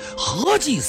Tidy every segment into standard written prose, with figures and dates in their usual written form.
合计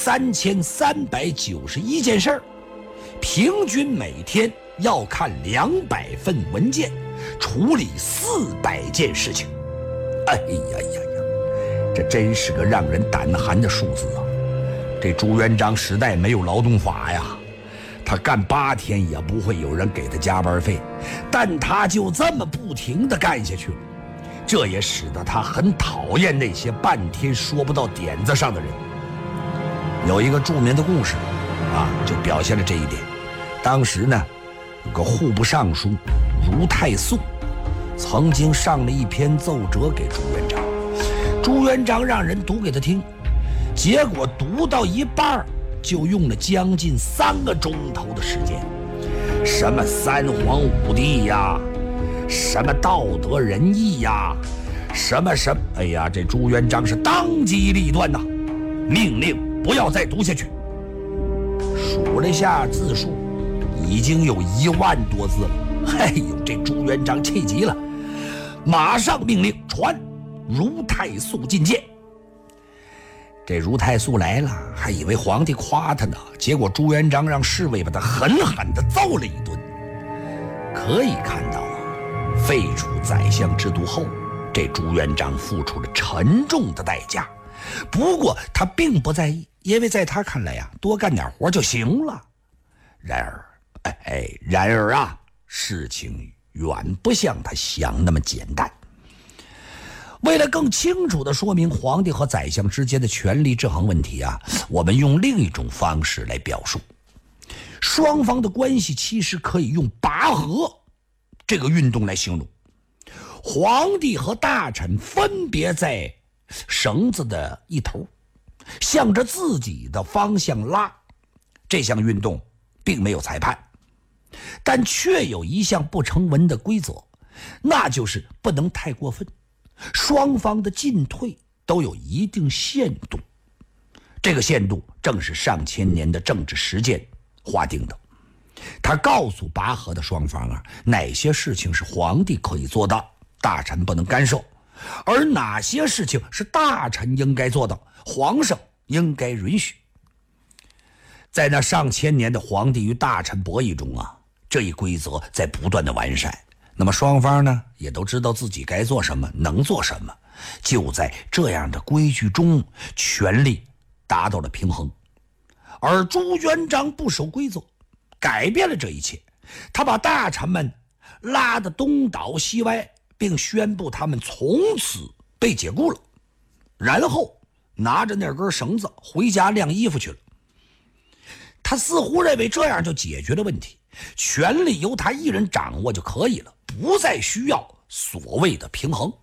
3391件事儿，平均每天要看200份文件，处理400件事情。哎呀呀呀，这真是个让人胆寒的数字啊！这朱元璋时代没有劳动法呀，他干8天也不会有人给他加班费，但他就这么不停地干下去了。这也使得他很讨厌那些半天说不到点子上的人。有一个著名的故事啊，就表现了这一点。当时呢，有个户部尚书如太素，曾经上了一篇奏折给朱元璋，朱元璋让人读给他听，结果读到一半就用了将近3个钟头的时间，什么三皇五帝呀，什么道德仁义呀，什么，哎呀，这朱元璋是当机立断呐，命令不要再读下去。数了下字数，已经有1万多字了。哎呦，这朱元璋气急了，马上命令传如太素觐见。这如太素来了，还以为皇帝夸他呢，结果朱元璋让侍卫把他狠狠地揍了一顿。可以看到啊，废除宰相制度后，这朱元璋付出了沉重的代价。不过他并不在意，因为在他看来呀，多干点活就行了。然而啊，事情远不像他想那么简单。为了更清楚地说明皇帝和宰相之间的权力制衡问题啊，我们用另一种方式来表述。双方的关系其实可以用拔河这个运动来形容。皇帝和大臣分别在绳子的一头，向着自己的方向拉。这项运动并没有裁判，但却有一项不成文的规则，那就是不能太过分，双方的进退都有一定限度。这个限度正是上千年的政治实践划定的。他告诉拔河的双方啊，哪些事情是皇帝可以做的，大臣不能干涉，而哪些事情是大臣应该做的，皇上应该允许。在那上千年的皇帝与大臣博弈中啊，这一规则在不断的完善。那么双方呢，也都知道自己该做什么，能做什么。就在这样的规矩中，权力达到了平衡。而朱元璋不守规则，改变了这一切。他把大臣们拉得东倒西歪，并宣布他们从此被解雇了，然后拿着那根绳子回家晾衣服去了。他似乎认为这样就解决了问题，权力由他一人掌握就可以了，不再需要所谓的平衡。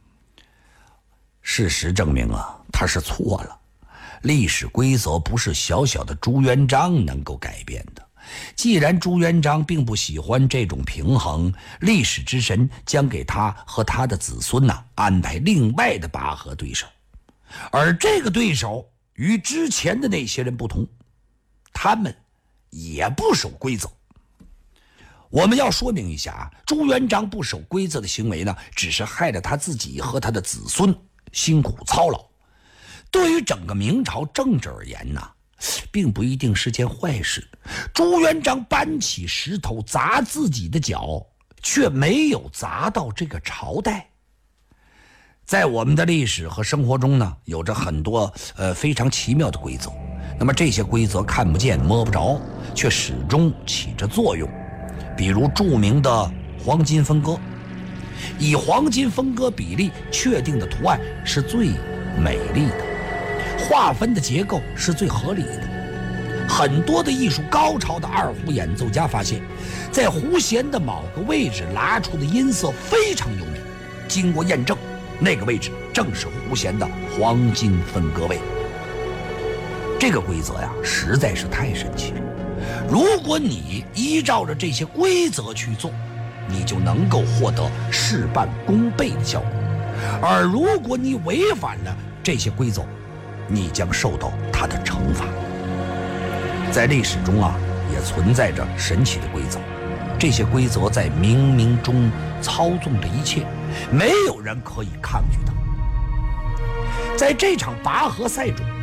事实证明啊，他是错了。历史规则不是小小的朱元璋能够改变的。既然朱元璋并不喜欢这种平衡，历史之神将给他和他的子孙安排另外的拔河对手。而这个对手与之前的那些人不同，他们也不守规则。我们要说明一下，朱元璋不守规则的行为呢，只是害了他自己和他的子孙辛苦操劳。对于整个明朝政治而言呢，并不一定是件坏事。朱元璋搬起石头砸自己的脚，却没有砸到这个朝代。在我们的历史和生活中呢，有着很多非常奇妙的规则。那么这些规则看不见摸不着，却始终起着作用。比如著名的黄金分割，以黄金分割比例确定的图案是最美丽的，划分的结构是最合理的。很多的艺术高超的二胡演奏家发现，在胡弦的某个位置拉出的音色非常优美，经过验证，那个位置正是胡弦的黄金分割位。这个规则呀，实在是太神奇了。如果你依照着这些规则去做，你就能够获得事半功倍的效果。而如果你违反了这些规则，你将受到它的惩罚。在历史中啊，也存在着神奇的规则，这些规则在冥冥中操纵着一切，没有人可以抗拒它。在这场拔河赛中，